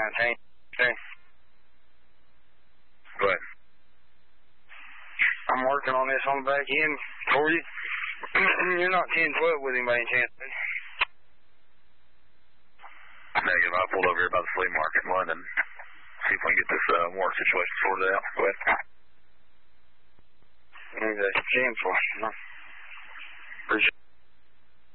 Okay. Go ahead. I'm working on this on the back end for you. You're not 10-12 with him by any chance. Negative. I pulled over here by the flea market in London. See if we can get this work situation sorted out. Go ahead. That's 10-12. Appreciate it.